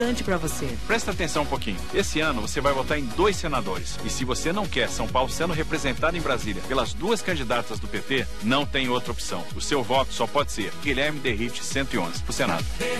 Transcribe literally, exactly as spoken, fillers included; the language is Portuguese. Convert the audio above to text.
para você. Presta atenção um pouquinho. Esse ano você vai votar em dois senadores. E se você não quer São Paulo sendo representado em Brasília pelas duas candidatas do P T, não tem outra opção. O seu voto só pode ser Guilherme Derrite cento e onze, pro Senado.